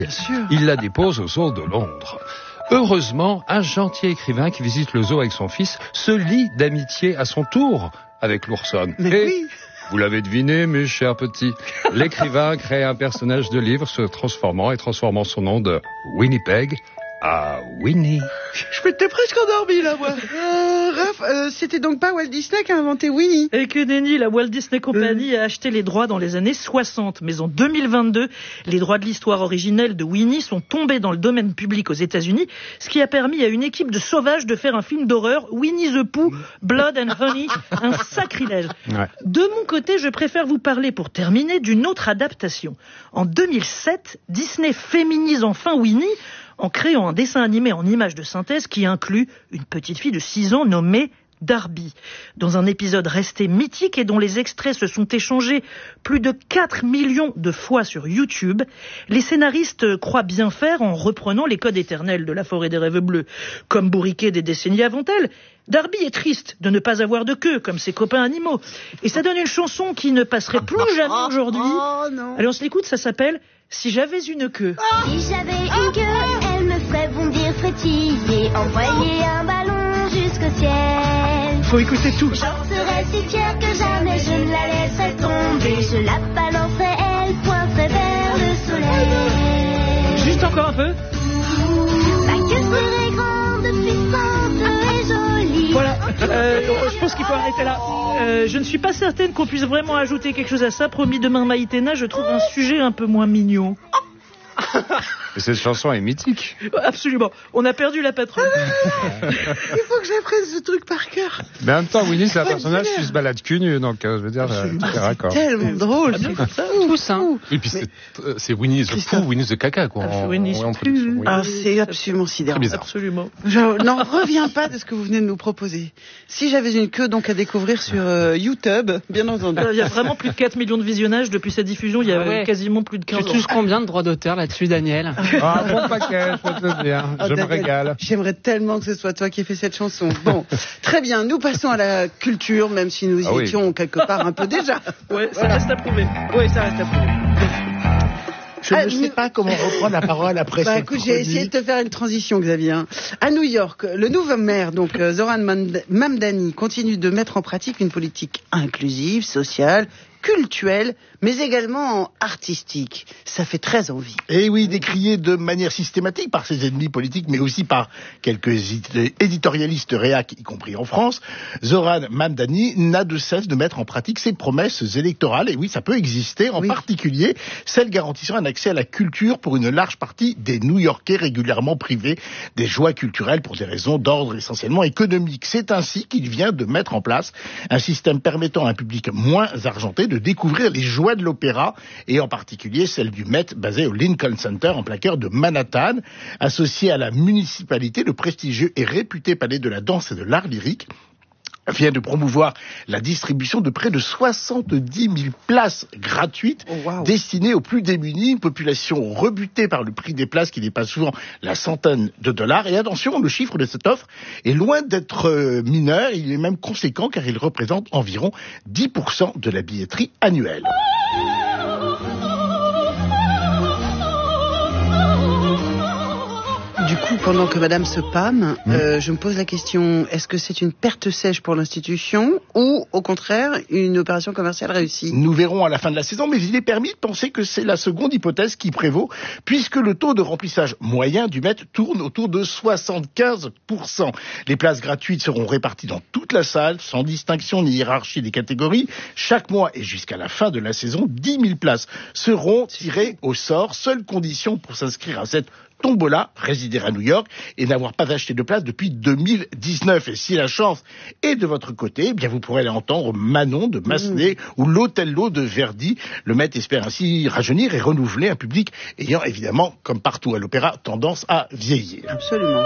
Bien sûr. Il la dépose au zoo de Londres. Heureusement, un gentil écrivain qui visite le zoo avec son fils se lie d'amitié à son tour avec l'oursonne. Mais oui. Vous l'avez deviné, mes chers petits, l'écrivain crée un personnage de livre se transformant son nom de Winnipeg à Winnie. Je m'étais presque endormi là, moi. Raph, c'était donc pas Walt Disney qui a inventé Winnie? Et que nenni, la Walt Disney Company a acheté les droits dans les années 60. Mais en 2022, les droits de l'histoire originelle de Winnie sont tombés dans le domaine public aux États-Unis, ce qui a permis à une équipe de sauvages de faire un film d'horreur, Winnie the Pooh, Blood and Honey, un sacrilège. Ouais. De mon côté, je préfère vous parler, pour terminer, d'une autre adaptation. En 2007, Disney féminise enfin Winnie en créant un dessin animé en images de synthèse qui inclut une petite fille de 6 ans nommée Darby. Dans un épisode resté mythique et dont les extraits se sont échangés plus de 4 millions de fois sur YouTube, les scénaristes croient bien faire en reprenant les codes éternels de la forêt des rêves bleus. Comme bourriquée des décennies avant elle, Darby est triste de ne pas avoir de queue, comme ses copains animaux. Et ça donne une chanson qui ne passerait plus jamais aujourd'hui. Oh non. Allez, on se l'écoute, ça s'appelle « Si j'avais une queue ». Si j'avais une queue, elle me ferait bondir, frétiller, envoyer un ballon jusqu'au ciel. Faut écouter tout. J'en serais si fière que jamais je ne la laisserais tomber. Je la balancerais, elle pointerait vers le soleil. Juste encore un peu. Ma queue serait grande, puissante et jolie. Voilà, je pense qu'il faut arrêter là. Je ne suis pas certaine qu'on puisse vraiment ajouter quelque chose à ça. Promis, demain Maïtena, je trouve un sujet un peu moins mignon. Mais cette chanson est mythique. Absolument. On a perdu la patronne. Il faut que j'apprenne ce truc par cœur. Mais en même temps, Winnie, c'est un personnage qui se balade cul nu, donc je veux dire, tout est raccord. Tellement drôle. Tous, hein. Et puis c'est Winnie the Pooh, Winnie the Caca, quoi. Winnie the en production, oui. Ah, c'est absolument sidérant. Très bizarre. Absolument. Je n'en reviens pas de ce que vous venez de nous proposer. Si j'avais une queue donc à découvrir sur YouTube, bien entendu. Il y a vraiment plus de 4 millions de visionnages depuis sa diffusion. Il y a quasiment plus de 15 Tu ans. touches combien de droits d'auteur là-dessus, Daniel? Ah, bon paquet, je peux te dire. Je me Daniel, régale. J'aimerais tellement que ce soit toi qui aies fait cette chanson. Bon, très bien, nous passons à la culture, même si nous y étions quelque part un peu déjà. Ouais, ça reste à prouver. Oui, ça reste à prouver. Je ne sais pas comment reprendre la parole après cette Écoute, j'ai essayé de te faire une transition, Xavier. À New York, le nouveau maire, donc Zoran Mamdani, continue de mettre en pratique une politique inclusive, sociale, culturelle, mais également artistique. Ça fait très envie. Et oui, décrié de manière systématique par ses ennemis politiques, mais aussi par quelques éditorialistes réacs, y compris en France, Zoran Mamdani n'a de cesse de mettre en pratique ses promesses électorales. Et oui, ça peut exister, en particulier celle garantissant un accès à la culture pour une large partie des New-Yorkais régulièrement privés des joies culturelles pour des raisons d'ordre essentiellement économique. C'est ainsi qu'il vient de mettre en place un système permettant à un public moins argenté de découvrir les joies de l'opéra, et en particulier celle du Met, basé au Lincoln Center en plein cœur de Manhattan. Associé à la municipalité, le prestigieux et réputé palais de la danse et de l'art lyrique vient de promouvoir la distribution de près de 70 000 places gratuites destinées aux plus démunis, une population rebutée par le prix des places qui dépasse souvent la $100. Et attention, le chiffre de cette offre est loin d'être mineur, il est même conséquent car il représente environ 10% de la billetterie annuelle. Du coup, pendant que madame se pâme, je me pose la question, est-ce que c'est une perte sèche pour l'institution ou, au contraire, une opération commerciale réussie? Nous verrons à la fin de la saison, mais il est permis de penser que c'est la seconde hypothèse qui prévaut, puisque le taux de remplissage moyen du Met tourne autour de 75%. Les places gratuites seront réparties dans toute la salle, sans distinction ni hiérarchie des catégories. Chaque mois et jusqu'à la fin de la saison, 10 000 places seront tirées au sort. Seule condition pour s'inscrire à cette tombola, résider à New York et n'avoir pas acheté de place depuis 2019. Et si la chance est de votre côté, eh bien vous pourrez aller entendre Manon de Massenet ou l'Othello de Verdi. Le Met espère ainsi rajeunir et renouveler un public ayant évidemment, comme partout à l'opéra, tendance à vieillir. Absolument.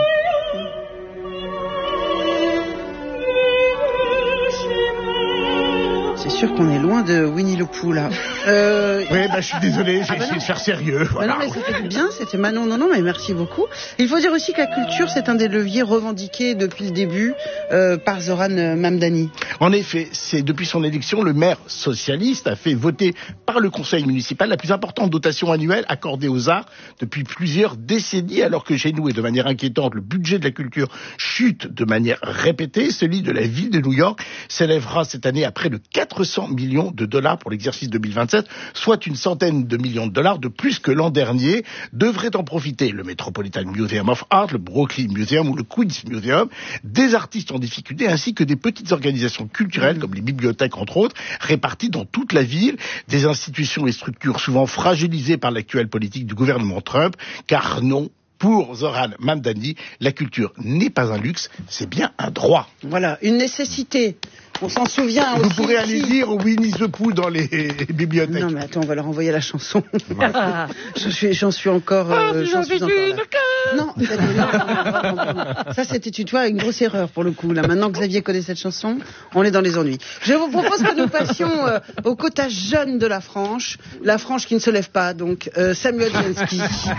C'est sûr qu'on est loin de Winnie le Pooh, là. Oui, je suis désolé, j'ai essayé de faire sérieux. Voilà. Non, mais c'était bien, c'était Manon. Non, mais merci beaucoup. Il faut dire aussi que la culture, c'est un des leviers revendiqués depuis le début par Zoran Mamdani. En effet, c'est depuis son élection, le maire socialiste a fait voter par le conseil municipal la plus importante dotation annuelle accordée aux arts depuis plusieurs décennies, alors que chez nous, et de manière inquiétante, le budget de la culture chute de manière répétée. Celui de la ville de New York s'élèvera cette année à près de 400 millions de dollars pour l'exercice 2027, soit une centaine de millions de dollars de plus que l'an dernier. Devraient en profiter le Metropolitan Museum of Art, le Brooklyn Museum ou le Queens Museum, des artistes en difficulté ainsi que des petites organisations culturelles comme les bibliothèques entre autres, réparties dans toute la ville, des institutions et structures souvent fragilisées par l'actuelle politique du gouvernement Trump, car non, pour Zoran Mamdani, la culture n'est pas un luxe, c'est bien un droit. Voilà, une nécessité. On s'en souvient aussi. Vous pourrez aller lire Winnie the Pooh dans les bibliothèques. Non, mais attends, on va leur envoyer la chanson. J'en suis encore. Non, ça c'était, tu vois, une grosse erreur pour le coup. Là, maintenant que Xavier connaît cette chanson, on est dans les ennuis. Je vous propose que nous passions au quota jeune de la Franche qui ne se lève pas. Donc, Samuel Zelensky.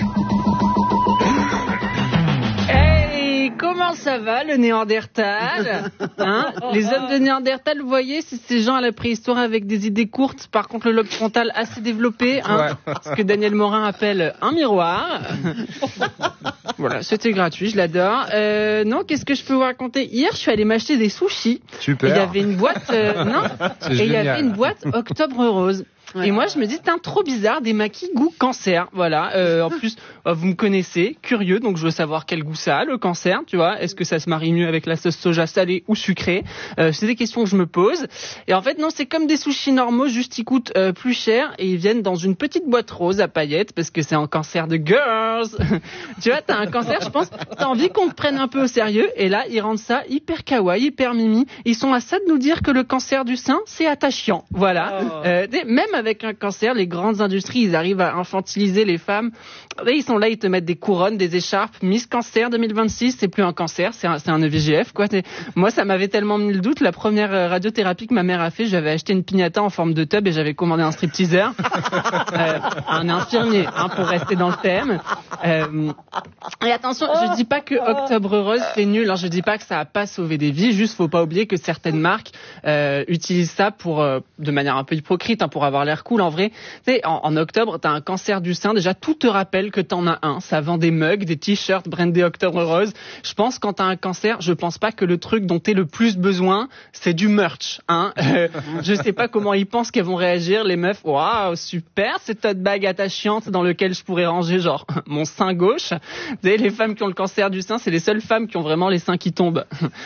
Comment ça va, le Néandertal, hein? Les hommes de Néandertal, vous voyez, c'est ces gens à la préhistoire avec des idées courtes, par contre le lobe frontal assez développé, hein, ce que Daniel Morin appelle un miroir. Voilà, c'était gratuit, je l'adore. Non, qu'est-ce que je peux vous raconter? Hier, je suis allé m'acheter des sushis. Super. Et il y avait une boîte, il y avait une boîte Octobre Rose. Et moi, je me dis, trop bizarre, des maquis goût cancer. Voilà. En plus, vous me connaissez, curieux, donc je veux savoir quel goût ça a, le cancer, tu vois. Est-ce que ça se marie mieux avec la sauce soja salée ou sucrée? C'est des questions que je me pose. Et en fait, non, c'est comme des sushis normaux, juste ils coûtent plus cher et ils viennent dans une petite boîte rose à paillettes parce que c'est un cancer de girls. Tu vois, t'as un cancer, je pense, t'as envie qu'on te prenne un peu au sérieux. Et là, ils rendent ça hyper kawaii, hyper mimi. Ils sont à ça de nous dire que le cancer du sein, c'est attachant. Voilà. Même avec un cancer, les grandes industries, ils arrivent à infantiliser les femmes. Et ils sont là, ils te mettent des couronnes, des écharpes. Miss Cancer 2026, c'est plus un cancer, c'est un EVGF, quoi. Moi, ça m'avait tellement mis le doute. La première radiothérapie que ma mère a fait, j'avais acheté une piñata en forme de tub et j'avais commandé un stripteaser. Un infirmier, hein, pour rester dans le thème. Et attention, je dis pas que Octobre Rose fait nul, hein, je dis pas que ça a pas sauvé des vies, juste faut pas oublier que certaines marques utilisent ça pour de manière un peu hypocrite, hein, pour avoir l'air cool. En vrai, tu sais, en octobre, t'as un cancer du sein, déjà tout te rappelle que t'en as un. Ça vend des mugs, des t-shirts brandés Octobre Rose. Je pense quand t'as un cancer, je pense pas que le truc dont t'es le plus besoin, c'est du merch, hein. Je sais pas comment ils pensent qu'elles vont réagir, les meufs. Waouh, super, cette tote bag attachante dans lequel je pourrais ranger genre mon sein gauche. Vous savez, les femmes qui ont le cancer du sein, c'est les seules femmes qui ont vraiment les seins qui tombent.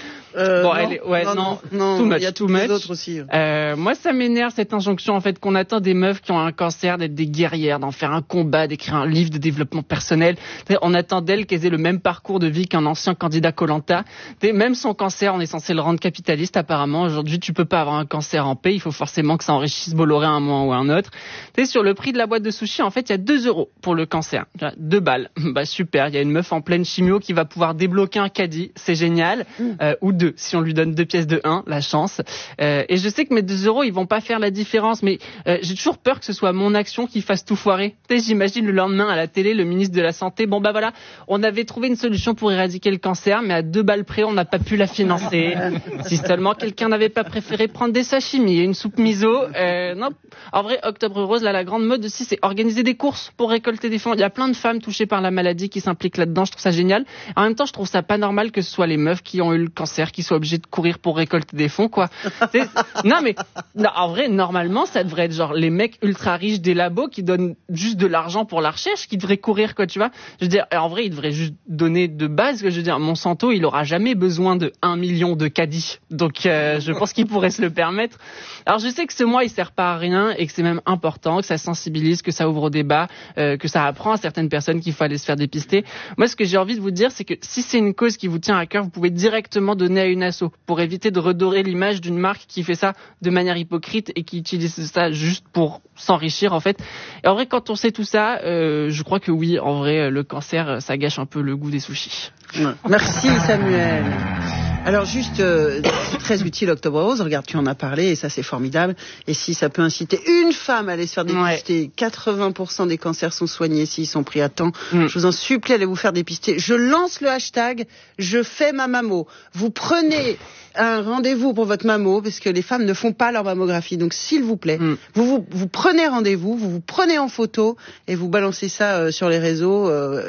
Non, il y a tous les autres aussi. Moi, ça m'énerve cette injonction en fait qu'on attend des meufs qui ont un cancer d'être des guerrières, d'en faire un combat, d'écrire un livre de développement personnel. On attend d'elles qu'elles aient le même parcours de vie qu'un ancien candidat Koh-Lanta. Même son cancer, on est censé le rendre capitaliste apparemment. Aujourd'hui, tu peux pas avoir un cancer en paix, il faut forcément que ça enrichisse Bolloré un moment ou un autre. Sur le prix de la boîte de sushi, en fait, il y a 2 € pour le cancer. 2 balles. Bah super, il y a une meuf en pleine chimio qui va pouvoir débloquer un caddie, c'est génial. Ou 2, si on lui donne 2 pièces de 1, la chance. Et je sais que mes 2 €, ils vont pas faire la différence, mais j'ai toujours peur que ce soit mon action qui fasse tout foirer. J'imagine le lendemain à la télé, le ministre de la Santé, bon bah voilà, on avait trouvé une solution pour éradiquer le cancer, mais à 2 balles près, on n'a pas pu la financer. Si seulement quelqu'un n'avait pas préféré prendre des sashimi et une soupe miso. Non, en vrai, Octobre Rose, là, la grande mode aussi, c'est organiser des courses pour récolter des fonds. Il y a plein de femmes touchées par la maladie qui s'impliquent là-dedans, je trouve ça génial. En même temps, je trouve ça pas normal que ce soit les meufs qui ont eu le cancer qui soient obligées de courir pour récolter des fonds, quoi. Non, en vrai, normalement, ça devrait être genre les mecs ultra riches des labos qui donnent juste de l'argent pour la recherche, qui devraient courir, quoi, tu vois. Je veux dire, en vrai, ils devraient juste donner de base, que je veux dire, Monsanto, il aura jamais besoin de 1 million de caddies. Donc, je pense qu'il pourrait se le permettre. Alors, je sais que ce mois, il sert pas à rien et que c'est même important, que ça sensibilise, que ça ouvre au débat, que ça apprend à certaines personnes qu'il faut aller se faire dépister. Moi, ce que j'ai envie de vous dire, c'est que si c'est une cause qui vous tient à cœur, vous pouvez directement donner à une asso pour éviter de redorer l'image d'une marque qui fait ça de manière hypocrite et qui utilise ça juste pour s'enrichir, en fait. Et en vrai, quand on sait tout ça, je crois que oui, en vrai, le cancer, ça gâche un peu le goût des sushis. Merci, Samuel. Alors juste, c'est très utile Octobre Rose, regarde, tu en as parlé et ça c'est formidable. Et si ça peut inciter une femme à aller se faire dépister, 80% des cancers sont soignés s'ils sont pris à temps. Je vous en supplie, allez vous faire dépister. Je lance le hashtag « Je fais ma mammo ». Vous prenez un rendez-vous pour votre mammo, parce que les femmes ne font pas leur mammographie. Donc s'il vous plaît, vous prenez rendez-vous, vous prenez en photo et vous balancez ça sur les réseaux.